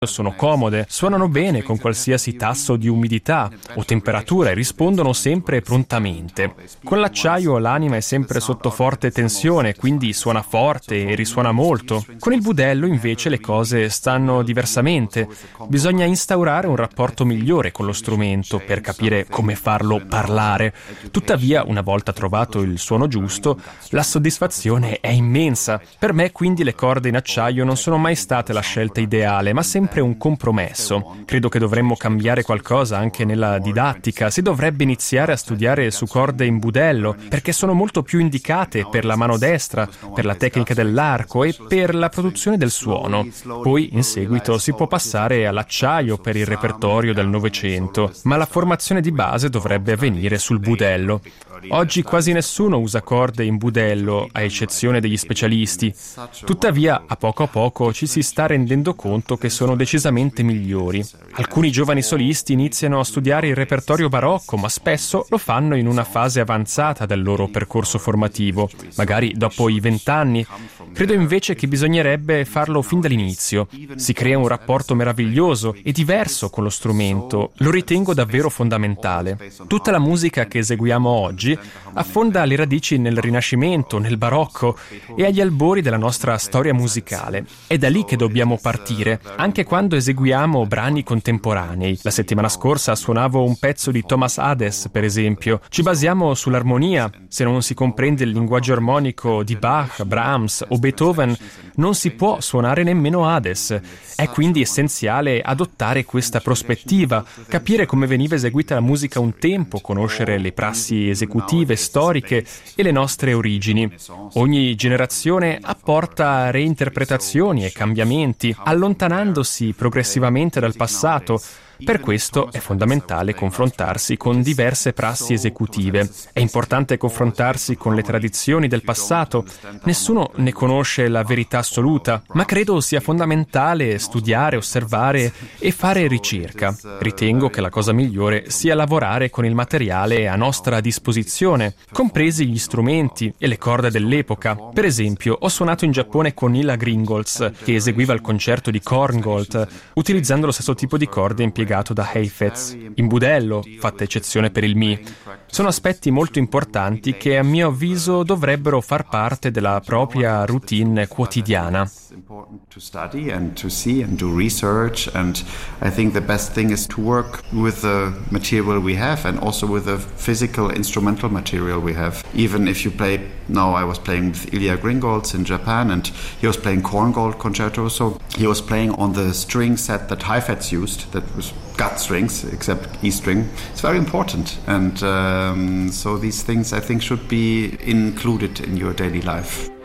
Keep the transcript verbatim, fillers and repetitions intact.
sono comode, suonano bene con qualsiasi tasso di umidità o temperatura e rispondono sempre prontamente. Con l'acciaio l'anima è sempre sotto forte tensione, quindi suona forte e risuona molto. Con il budello invece le cose stanno diversamente. Bisogna instaurare un rapporto migliore con lo strumento per capire come farlo parlare. Tuttavia, una volta trovato il suono giusto, la soddisfazione è immensa. Per me quindi le corde in acciaio non sono mai state la scelta ideale, ma sempre un compromesso. Credo che dovremmo cambiare qualcosa anche nella didattica. Si dovrebbe iniziare a studiare su corde in budello, perché sono molto più indicate per la mano destra, per la tecnica dell'arco e per la produzione del suono. Poi, in seguito, si può passare all'acciaio per il repertorio del Novecento, ma la formazione di base dovrebbe avvenire sul budello. Oggi quasi nessuno usa corde in budello, a eccezione degli specialisti. Tuttavia, a poco a poco ci si sta rendendo conto che sono decisamente migliori. Alcuni giovani solisti iniziano a studiare il repertorio barocco, ma spesso lo fanno in una fase avanzata del loro percorso formativo, magari dopo i vent'anni. Credo invece che bisognerebbe farlo fin dall'inizio. Si crea un rapporto meraviglioso e diverso con lo strumento. Lo ritengo davvero fondamentale. Tutta la musica che eseguiamo oggi affonda le radici nel Rinascimento, nel Barocco e agli albori della nostra storia musicale. È da lì che dobbiamo partire, anche quando eseguiamo brani contemporanei. La settimana scorsa suonavo un pezzo di Thomas Hades, per esempio. Ci basiamo sull'armonia. Se non si comprende il linguaggio armonico di Bach, Brahms o Beethoven, non si può suonare nemmeno Hades. È quindi essenziale adottare questa prospettiva, capire come veniva eseguita la musica un tempo, conoscere le prassi esecutive, storiche e le nostre origini. Ogni generazione apporta reinterpretazioni e cambiamenti, allontanandosi progressivamente dal passato. Per questo è fondamentale confrontarsi con diverse prassi esecutive. È importante confrontarsi con le tradizioni del passato. Nessuno ne conosce la verità assoluta, ma credo sia fondamentale studiare, osservare e fare ricerca. Ritengo che la cosa migliore sia lavorare con il materiale a nostra disposizione, compresi gli strumenti e le corde dell'epoca. Per esempio, ho suonato in Giappone con Ila Gringolds, che eseguiva il concerto di Korngold, utilizzando lo stesso tipo di corde impiegato da Heifetz, in budello, fatta eccezione per il Mi. Sono aspetti molto importanti che a mio avviso dovrebbero far parte della propria routine quotidiana. To study and to see and do research, and I think the best thing is to work with the material we have and also with the physical instrumental material we have. Even if you play, now I was playing with Ilya Gringolds in Japan and he was playing Korngold concerto, so he was playing on the string set that Heifetz used, that was gut strings except E string. It's very important, and um, so these things I think should be included in your daily life.